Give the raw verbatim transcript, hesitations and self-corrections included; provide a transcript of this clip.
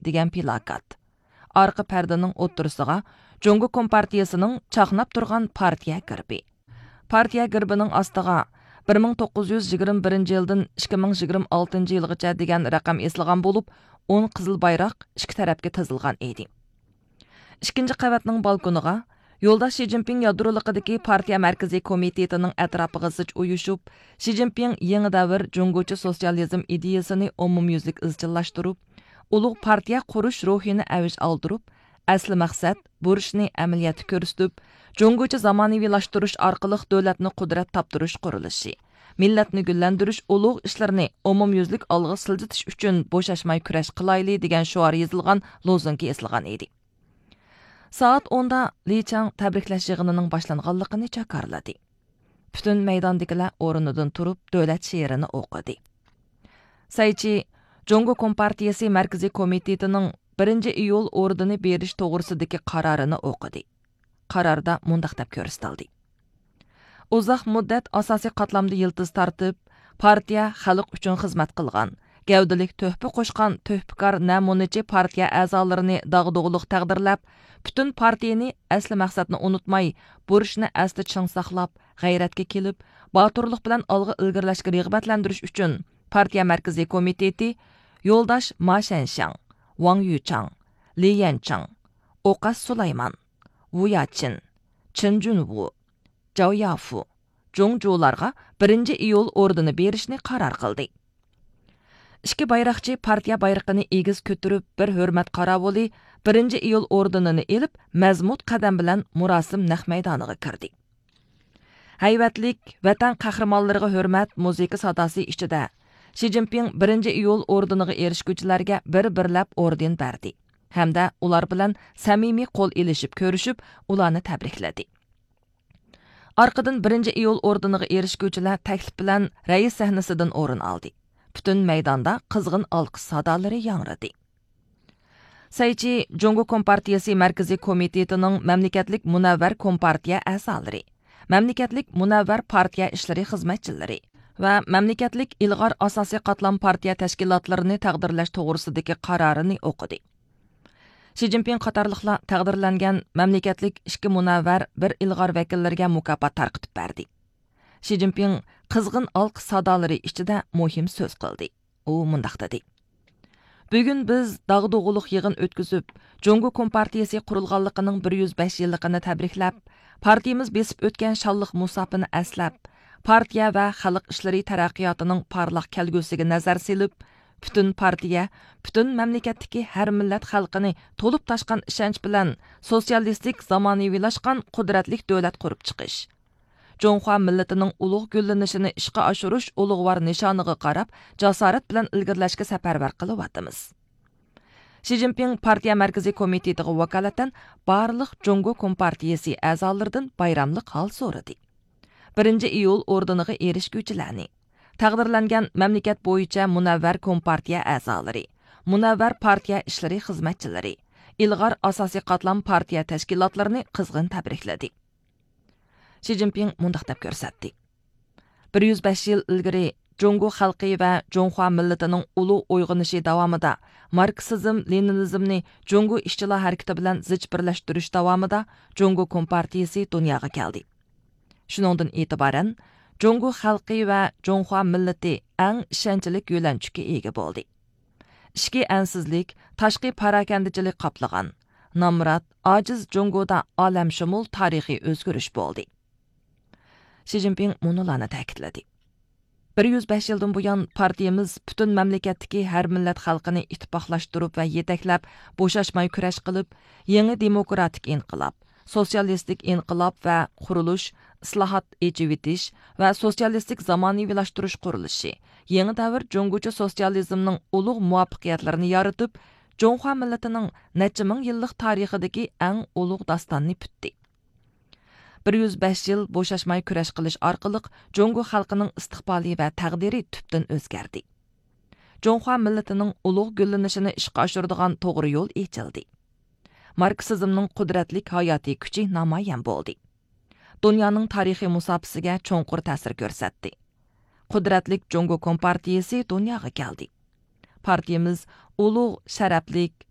degan plakat. Arqa pərdaning o'ttirisiga Jungo Kompartiyasining chaqnab turgan partiya girbi. Partiya girbining ostiga bir ming to'qqiz yuz yigirma birinchi yildan ikki ming yigirma oltinchi yilgacha degan raqam esilgan bo'lib, o'n qizil bayroq ikki tarafga tizilgan edi. Ikkinchi qavatning balkoniga Yo'ldash Xi Jinping yadroliqidagi partiya markaziy komitetining atrofiga zich uyushib, Xi Jinping yangi davr Jungocha sotsializm ideyasini umumyuzlik izchillashtirib, ulug' partiya qurish ruhini avish oldirib, asli maqsad burishni amaliyotda ko'rsatib, Jungocha zamonaviylashtirish orqali davlatni qudrat toptirish qurilishi, millatni gullantirish ulug' ishlarini umumyuzlik olg'a siljitish uchun bo'shashmay kurash qilayli degan shior yozilgan lozungi eslgan edi. Saat onda Li Chang tabriklash yig'inining boshlanganligini jakarladi. Butun maydondagilar o'rnidan turib davlat she'rini o'qidi. Saychi Jungo Kompartiyasi markaziy komitetining birinchi iyul ordini berish to'g'risidagi qarorini o'qidi. Qarorda mundaq deb ko'rsatildi. Uzoq muddat asosiy qatlamda yildiz tartib, partiya xalq uchun xizmat qilgan, gavdalik to'hfa qo'shgan to'hpikor namunachi partiya a'zolarini dag'dug'liq taqdirlab, butun partiyani asli maqsadni unutmay, burishni asli ching saqlab, g'ayratga kelib, boturlik bilan olg'a ilgirlashga rag'batlantirish uchun partiya markaziy komiteti Yo'ldash Ma Shanshan, Wang Yuchang, Li Yanchang, O'qas Sulayman, Wu Yachin, Chen Junwu, Zhao Yafu, Zhong Zhularga birinchi iyul ordini berishni qaror qildi. Ikki bayroqchi partiya bayrog'ini egiz ko'tarib, bir hurmat qarovuli birinchi iyul ordinini elib, mazmut qadam bilan murosim naq maydoniga kirdi. Hayvatlik vatan qahramonlariga hurmat musiqa sadosi ichida Xi Jinping birinchi iyul ordiniga erishguvchilarga bir-birlab orden berdi. Hamda ular bilan samimiy qo'l elishib ko'rishib, ularni tabrikladi. Arqadan birinchi iyul ordiniga erishguvchilar taklif bilan rais sahnasidan o'rin oldi. Butun maydonda qizg'in olqish sadolari yangradi. Saychi Jungo Kompartiyasi markaziy komitetining mamlakatlik munavvar kompartiya a'zolari, mamlakatlik munavvar partiya ishlari xizmatchilari va mamlakatlik ilg'or asosiy qatlam partiya tashkilotlarini taqdirlash to'g'risidagi qarorini o'qidi. Xi Jinping qatorliqlar taqdirlangan mamlakatlik ikki munavvar bir ilg'or vakillarga mukofot tarqitib berdi. Xi Jinping qizg'in olqish sadolari ichida muhim so'z qildi. U mundaq dedi: Bugun biz dag'dug'uluq yig'in o'tkazib, Jungo Kompartiyasi qurilganligining bir yuz besh yilligini tabriklab, partiyamiz besib o'tgan shonliq musofini aslab, partiya va xalq ishlari taraqqiyotining parlaq kelgusiga nazar selib, butun partiya, butun mamlakatdagi har millat xalqini to'lib tashqan ishonch bilan sotsialistik zamonaviylashgan qudratli davlat qurib chiqish, Jonghua millatining ulug' gullanishini ishga oshirish ulug'vor nishoniga qarab, jasorat bilan ilgirlashga safarbar qilyapmiz. Xi Jinping partiya markaziy komitetiga vakolatan barliq Jungo Kompartiyasi a'zolaridan bayramlik hol so'radi. birinchi iyul ordiniga erishguvchilarni, taqdirlangan mamlakat bo'yicha munavvar kompartiya a'zolari, munavvar partiya ishlari xizmatchilari, ilg'or asosiy qatlam partiya tashkilotlarini qizg'in tabrikladi. Xi Jinping mundaq deb ko'rsatdi: bir yuz besh yil ilgari Jungo xalqi va Jonghua millatining ulug' uyg'onishi davomida Marksizm, Leninizmni Jungo ishchilar harakati bilan zich birlashtirish davomida Jungo Kompartiyasi dunyoga keldi. Shuningdan e'tiboran Jungo xalqi va Jonghua millati eng ishonchlik yo'lanchiga ega bo'ldi. Ichki ansizlik, tashqi parakandichilik qoplagan, nomrod, ojiz Jungoda olamshumul tarixiy o'zgarish bo'ldi. Xi Jinping munolarni ta'kidladi: bir yuz besh yildan buyon partiyamiz butun mamlakatdagi har millat xalqini ittifoqlashtirib va yetaklab, bo'shashmay kurash qilib, yangi demokratik inqilob, sotsialistik inqilob va qurilish, islohot echivitish va sotsialistik zamonaviylashtirish qurilishi, yangi davr Jungocha sotsializmning ulug' muvaffaqiyatlarini yaratib, Jonghua millatining necha ming yillik tarixidagi eng ulug' dastonni putdi. bir yuz besh yil bo'shashmay kurash qilish orqali Jungo xalqining istiqboli va taqdiri tubdan o'zgardi. Jonghua millatining ulug' gullanishini ishga oshiradigan to'g'ri yo'l echildi. Marksizmning qudratli hayotiy kuchi namoyon bo'ldi. Dunyoning tarixiy musofasiga cho'nqur ta'sir ko'rsatdi. Qudratli Jungo Kompartiyasi dunyoga keldi. Partiyamiz ulug', sharaflik,